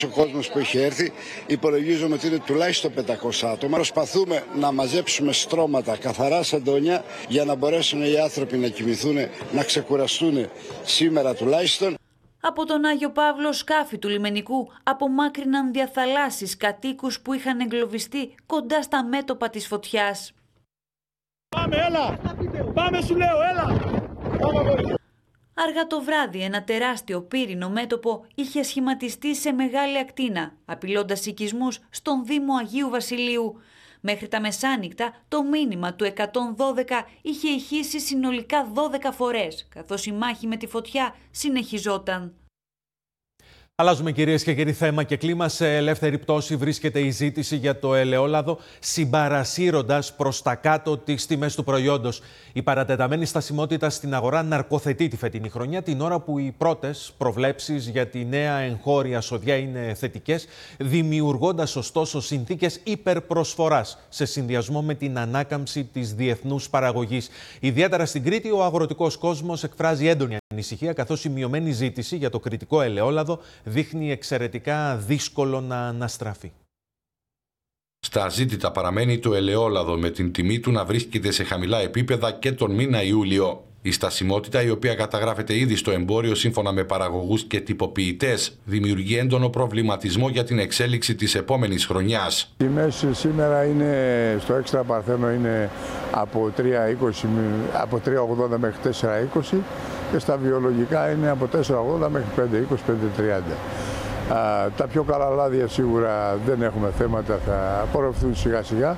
Ο κόσμος που έχει έρθει υπολογίζουμε ότι είναι τουλάχιστον 500 άτομα. Προσπαθούμε να μαζέψουμε στρώματα, καθαρά σεντόνια, για να μπορέσουν οι άνθρωποι να κοιμηθούν, να ξεκουραστούν σήμερα τουλάχιστον. Από τον Άγιο Παύλο σκάφη του λιμενικού απομάκρυναν διαθαλάσσεις κατοίκους που είχαν εγκλωβιστεί κοντά στα μέτωπα της φωτιάς. Πάμε, έλα! Πάμε σου λέω, έλα! Αργά το βράδυ ένα τεράστιο πύρινο μέτωπο είχε σχηματιστεί σε μεγάλη ακτίνα, απειλώντας οικισμούς στον Δήμο Αγίου Βασιλείου. Μέχρι τα μεσάνυχτα το μήνυμα του 112 είχε ηχήσει συνολικά 12 φορές, καθώς η μάχη με τη φωτιά συνεχιζόταν. Αλλάζουμε, κυρίες και κύριοι, θέμα και κλίμα. Σε ελεύθερη πτώση βρίσκεται η ζήτηση για το ελαιόλαδο, συμπαρασύροντας προς τα κάτω τις τιμές του προϊόντος. Η παρατεταμένη στασιμότητα στην αγορά ναρκοθετεί τη φετινή χρονιά, την ώρα που οι πρώτες προβλέψεις για τη νέα εγχώρια σοδιά είναι θετικές, δημιουργώντας ωστόσο συνθήκες υπερπροσφοράς σε συνδυασμό με την ανάκαμψη της διεθνούς παραγωγής. Ιδιαίτερα στην Κρήτη, ο αγροτικός κόσμος εκφράζει έντονη ανησυχία, καθώς η μειωμένη ζήτηση για το κρητικό ελαιόλαδο δείχνει εξαιρετικά δύσκολο να αναστραφεί. Στα ζήτητα παραμένει το ελαιόλαδο, με την τιμή του να βρίσκεται σε χαμηλά επίπεδα και τον μήνα Ιούλιο. Η στασιμότητα, η οποία καταγράφεται ήδη στο εμπόριο σύμφωνα με παραγωγούς και τυποποιητές, δημιουργεί έντονο προβληματισμό για την εξέλιξη της επόμενης χρονιάς. Η μέση σήμερα είναι στο έξτρα παρθένο είναι από 3,80 μέχρι 4,20 και στα βιολογικά είναι από 4,80 μέχρι 5,20, 5,30. Τα πιο καλά λάδια σίγουρα δεν έχουμε θέματα, θα απορροφηθούν σιγά σιγά.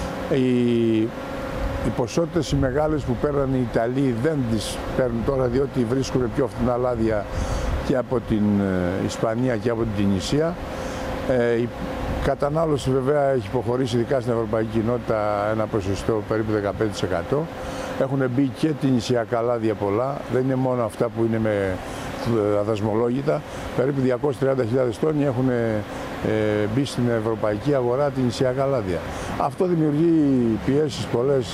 Οι ποσότητες οι μεγάλες που παίρνουν οι Ιταλοί δεν τις παίρνουν τώρα, διότι βρίσκουν πιο φθηνά λάδια και από την Ισπανία και από την Τινησία. Η κατανάλωση βέβαια έχει υποχωρήσει, ειδικά στην Ευρωπαϊκή Κοινότητα, ένα ποσοστό περίπου 15%. Έχουν μπει και τινησιακά λάδια πολλά, δεν είναι μόνο αυτά που είναι με αδασμολόγητα. Περίπου 230.000 τόνοι έχουν μπει στην ευρωπαϊκή αγορά τινησιακά λάδια. Αυτό δημιουργεί πιέσεις πολλές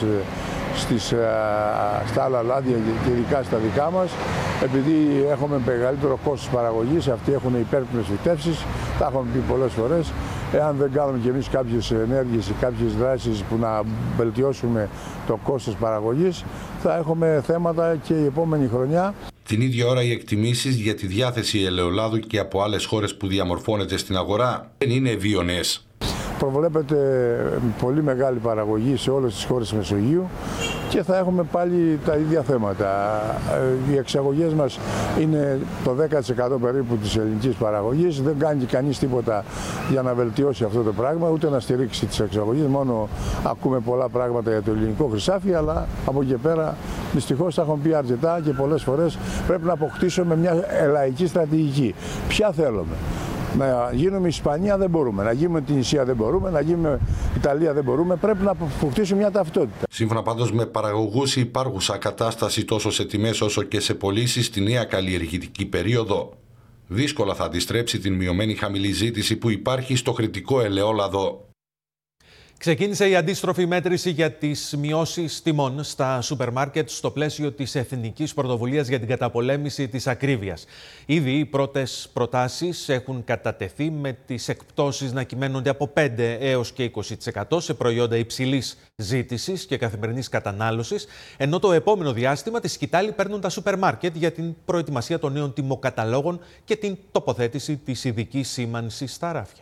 στα άλλα λάδια και ειδικά στα δικά μας, επειδή έχουμε μεγαλύτερο κόστος παραγωγής, αυτοί έχουν υπέρπνες φυτεύσεις, τα έχουμε πει πολλές φορές. Εάν δεν κάνουμε κι εμείς κάποιες ενέργειες ή κάποιες δράσεις που να βελτιώσουμε το κόστος παραγωγής, θα έχουμε θέματα και η επόμενη χρονιά. Την ίδια ώρα οι εκτιμήσεις για τη διάθεση ελαιολάδου και από άλλες χώρες που διαμορφώνεται στην αγορά δεν είναι ευίωνες. Προβλέπεται πολύ μεγάλη παραγωγή σε όλες τις χώρες της Μεσογείου και θα έχουμε πάλι τα ίδια θέματα. Οι εξαγωγές μας είναι το 10% περίπου της ελληνικής παραγωγής. Δεν κάνει κανείς τίποτα για να βελτιώσει αυτό το πράγμα, ούτε να στηρίξει τις εξαγωγές. Μόνο ακούμε πολλά πράγματα για το ελληνικό χρυσάφι, αλλά από εκεί πέρα δυστυχώς τα έχουμε πει αρκετά και πολλές φορές πρέπει να αποκτήσουμε μια λαϊκή στρατηγική. Ποια θέλουμε? Να γίνουμε Ισπανία δεν μπορούμε, να γίνουμε την Ισία δεν μπορούμε, να γίνουμε Ιταλία δεν μπορούμε, πρέπει να αποκτήσουμε μια ταυτότητα. Σύμφωνα πάντως με παραγωγούς, η υπάρχουσα κατάσταση τόσο σε τιμές όσο και σε πωλήσεις στη νέα καλλιεργητική περίοδο δύσκολα θα αντιστρέψει την μειωμένη χαμηλή ζήτηση που υπάρχει στο κρητικό ελαιόλαδο. Ξεκίνησε η αντίστροφη μέτρηση για τις μειώσεις τιμών στα σούπερ μάρκετ στο πλαίσιο της Εθνικής Πρωτοβουλίας για την καταπολέμηση της ακρίβειας. Ήδη οι πρώτες προτάσεις έχουν κατατεθεί, με τις εκπτώσεις να κυμαίνονται από 5 έως και 20% σε προϊόντα υψηλής ζήτησης και καθημερινής κατανάλωσης, ενώ το επόμενο διάστημα τη σκητάλη παίρνουν τα σούπερ μάρκετ για την προετοιμασία των νέων τιμοκαταλόγων και την τοποθέτηση της ειδικής σήμανσης στα ράφια.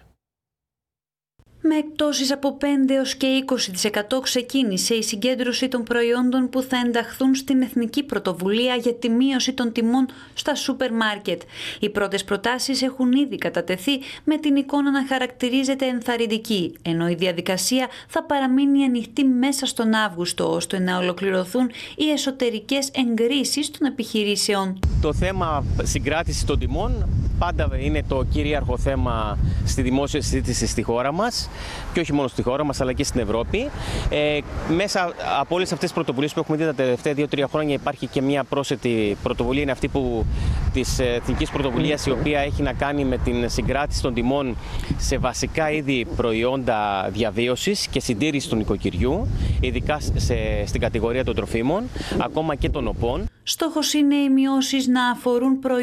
Με εκπτώσεις από 5 έως και 20% ξεκίνησε η συγκέντρωση των προϊόντων που θα ενταχθούν στην Εθνική Πρωτοβουλία για τη μείωση των τιμών στα σούπερ μάρκετ. Οι πρώτες προτάσεις έχουν ήδη κατατεθεί, με την εικόνα να χαρακτηρίζεται ενθαρρυντική, ενώ η διαδικασία θα παραμείνει ανοιχτή μέσα στον Αύγουστο, ώστε να ολοκληρωθούν οι εσωτερικές εγκρίσεις των επιχειρήσεων. Το θέμα συγκράτησης των τιμών πάντα είναι το κυρίαρχο θέμα στη δημόσια συζήτηση στη χώρα μας, και όχι μόνο στη χώρα μας αλλά και στην Ευρώπη. Μέσα από όλες αυτές τις πρωτοβουλίες που έχουμε δει τα τελευταία 2-3 χρόνια υπάρχει και μια πρόσθετη πρωτοβουλία, είναι αυτή της Εθνικής Πρωτοβουλίας, η οποία έχει να κάνει με την συγκράτηση των τιμών σε βασικά είδη προϊόντα διαβίωσης και συντήρηση του νοικοκυριού, ειδικά στην κατηγορία των τροφίμων, ακόμα και των οπών. Στόχος είναι οι μειώσεις να αφορούν προϊόντα